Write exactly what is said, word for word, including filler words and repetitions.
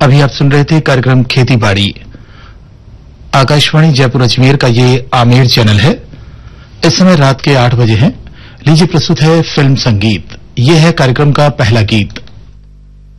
अभी आप सुन रहे थे कार्यक्रम खेती बाड़ी। आकाशवाणी जयपुर अजमेर का ये आमेर चैनल है। इस समय रात के आठ बजे हैं। लीजिए प्रस्तुत है फिल्म संगीत। ये है कार्यक्रम का पहला गीत।